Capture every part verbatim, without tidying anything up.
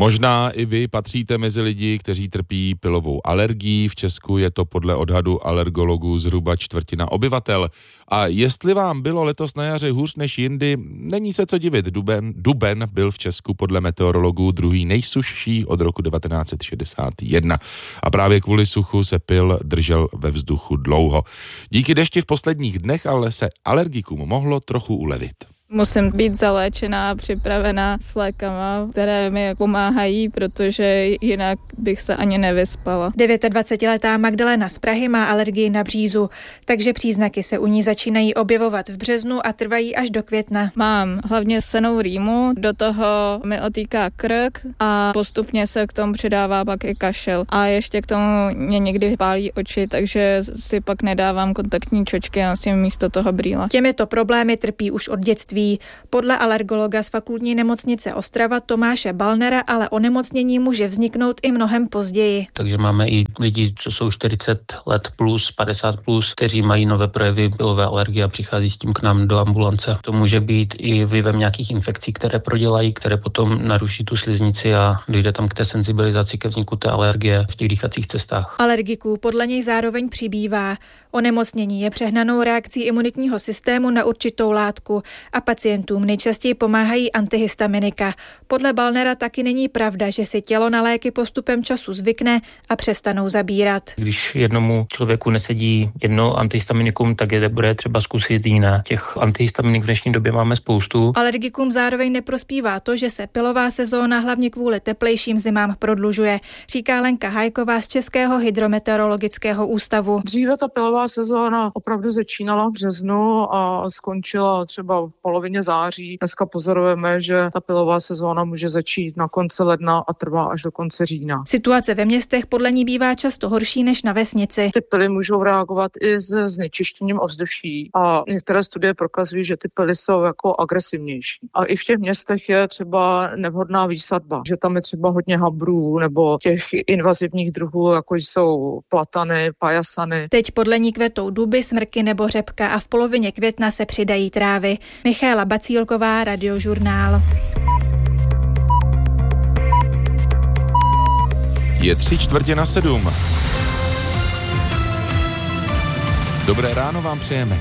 Možná i vy patříte mezi lidi, kteří trpí pylovou alergií. V Česku je to podle odhadu alergologů zhruba čtvrtina obyvatel. A jestli vám bylo letos na jaře hůř než jindy, není se co divit. Duben, duben byl v Česku podle meteorologů druhý nejsušší od roku devatenáct set šedesát jedna. A právě kvůli suchu se pyl držel ve vzduchu dlouho. Díky dešti v posledních dnech ale se alergikům mohlo trochu ulevit. Musím být zaléčená a připravená s lékama, které mi pomáhají, protože jinak bych se ani nevyspala. dvacetidevětiletá Magdalena z Prahy má alergii na břízu, takže příznaky se u ní začínají objevovat v březnu a trvají až do května. Mám hlavně senou rýmu, do toho mi otýká krk a postupně se k tomu přidává pak i kašel. A ještě k tomu mě někdy pálí oči, takže si pak nedávám kontaktní čočky a nosím místo toho brýle. Těmito problémy trpí už od dětství. Podle alergologa z fakultní nemocnice Ostrava Tomáše Balnera ale onemocnění může vzniknout i mnohem později. Takže máme i lidi, co jsou čtyřicet let plus, padesát plus, kteří mají nové projevy pylové alergie a přichází s tím k nám do ambulance. To může být i vlivem nějakých infekcí, které prodělají, které potom naruší tu sliznici a dojde tam k té senzibilizaci ke vzniku té alergie v těch dýchacích cestách. Alergiků podle něj zároveň přibývá. Onemocnění je přehnanou reakcí imunitního systému na určitou látku a pacientům nejčastěji pomáhají antihistaminika. Podle Balnera taky není pravda, že si tělo na léky postupem času zvykne a přestanou zabírat. Když jednomu člověku nesedí jedno antihistaminikum, tak je bude třeba zkusit jiné. Těch antihistaminik v dnešní době máme spoustu. Alergikům zároveň neprospívá to, že se pylová sezóna hlavně kvůli teplejším zimám prodlužuje, říká Lenka Hajková z Českého hydrometeorologického ústavu. Dříve ta pylová sezóna opravdu začínala v březnu a skončila třeba v polovině září. Dneska pozorujeme, že ta pylová sezóna může začít na konci ledna a trvá až do konce října. Situace ve městech podle ní bývá často horší než na vesnici. Ty pyly můžou reagovat i s znečištěním ovzduší a některé studie prokazují, že ty pyly jsou jako agresivnější. A i v těch městech je třeba nevhodná výsadba, že tam je třeba hodně habrů nebo těch invazivních druhů, jako jsou platany, pajasany. Teď podle ní kvetou duby, smrky nebo řepka a v polovině května se přidají trávy. Michaela Bacílková, Radiožurnál. Je tři čtvrtě na sedm. Dobré ráno vám přejeme.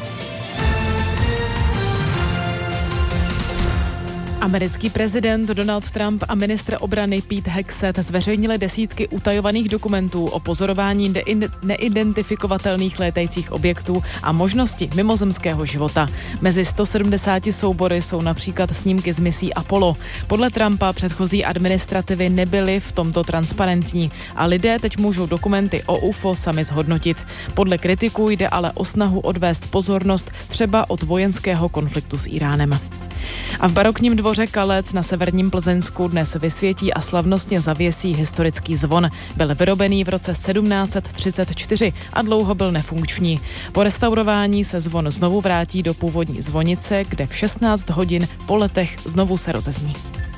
Americký prezident Donald Trump a ministr obrany Pete Hegseth zveřejnili desítky utajovaných dokumentů o pozorování neidentifikovatelných létajících objektů a možnosti mimozemského života. Mezi sto sedmdesáti soubory jsou například snímky z misí Apollo. Podle Trumpa předchozí administrativy nebyly v tomto transparentní a lidé teď můžou dokumenty o U F O sami zhodnotit. Podle kritiků jde ale o snahu odvést pozornost třeba od vojenského konfliktu s Iránem. A v barokním dvoře Kalec na severním Plzeňsku dnes vysvětí a slavnostně zavěsí historický zvon. Byl vyrobený v roce sedmnáct set třicet čtyři a dlouho byl nefunkční. Po restaurování se zvon znovu vrátí do původní zvonice, kde v šestnáct hodin po letech znovu se rozezní.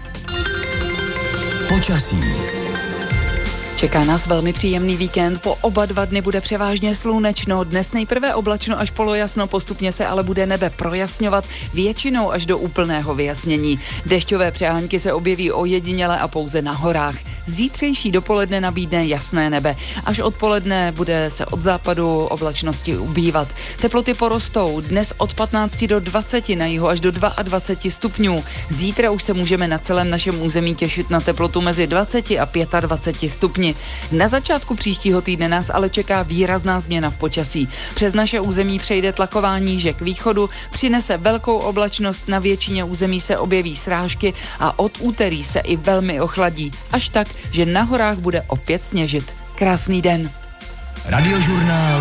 Počasí. Čeká nás velmi příjemný víkend, po oba dva dny bude převážně slunečno, dnes nejprve oblačno až polojasno, postupně se ale bude nebe projasňovat, většinou až do úplného vyjasnění. Dešťové přehánky se objeví ojediněle a pouze na horách. Zítřejší dopoledne nabídne jasné nebe. Až odpoledne bude se od západu oblačnosti ubývat. Teploty porostou, dnes od patnácti do dvaceti, na jihu až do dvaceti dvou stupňů. Zítra už se můžeme na celém našem území těšit na teplotu mezi dvaceti a dvaceti pěti stupni. Na začátku příštího týdne nás ale čeká výrazná změna v počasí. Přes naše území přejde tlakování níže k východu, přinese velkou oblačnost, na většině území se objeví srážky a od úterý se i velmi ochladí. Až tak, že na horách bude opět sněžit. Krásný den. Radiožurnál